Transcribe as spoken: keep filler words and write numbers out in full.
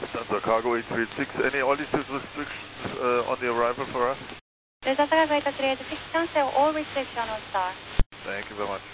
Lufthansa Cargo eight three six, any altitude restrictions uh, on the arrival for us? Delta Cargo eight three six, cancel all restrictions on start. Thank you very much.